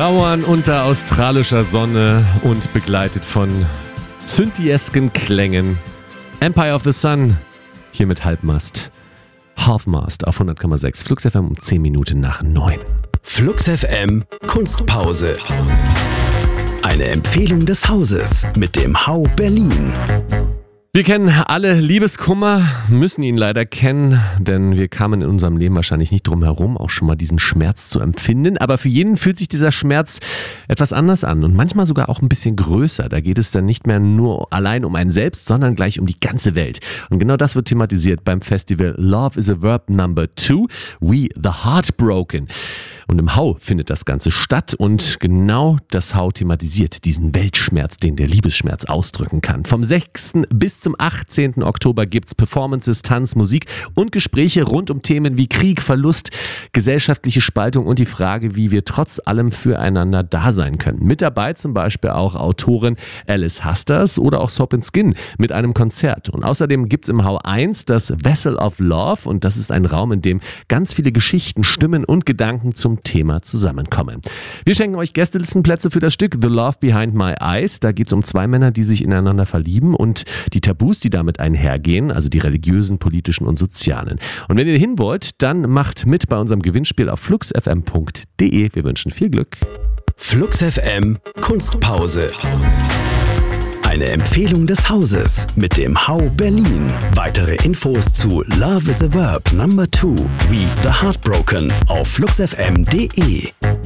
Trauern unter australischer Sonne und begleitet von Synthi-esken Klängen. Empire of the Sun, hier mit Halbmast. Halfmast auf 100,6. Flux FM um 10 Minuten nach 9. Flux FM Kunstpause. Eine Empfehlung des Hauses mit dem Hau Berlin. Wir kennen alle Liebeskummer, müssen ihn leider kennen, denn wir kamen in unserem Leben wahrscheinlich nicht drum herum, auch schon mal diesen Schmerz zu empfinden. Aber für jeden fühlt sich dieser Schmerz etwas anders an und manchmal sogar auch ein bisschen größer. Da geht es dann nicht mehr nur allein um einen selbst, sondern gleich um die ganze Welt. Und genau das wird thematisiert beim Festival Love is a Verb No. 2, We the Heartbroken. Und im Hau findet das Ganze statt und genau das Hau thematisiert diesen Weltschmerz, den der Liebesschmerz ausdrücken kann. Vom 6. bis zum 18. Oktober gibt's Performances, Tanz, Musik und Gespräche rund um Themen wie Krieg, Verlust, gesellschaftliche Spaltung und die Frage, wie wir trotz allem füreinander da sein können. Mit dabei zum Beispiel auch Autorin Alice Hasters oder auch Soap & Skin mit einem Konzert. Und außerdem gibt's im Hau 1 das Vessel of Love und das ist ein Raum, in dem ganz viele Geschichten, Stimmen und Gedanken zum Thema zusammenkommen. Wir schenken euch Gästelistenplätze für das Stück The Love Behind My Eyes. Da geht es um zwei Männer, die sich ineinander verlieben und die Tabus, die damit einhergehen, also die religiösen, politischen und sozialen. Und wenn ihr hin wollt, dann macht mit bei unserem Gewinnspiel auf fluxfm.de. Wir wünschen viel Glück. Flux FM Kunstpause. Eine Empfehlung des Hauses mit dem Hau Berlin. Weitere Infos zu Love is a Verb No. 2, We the Heartbroken auf fluxfm.de.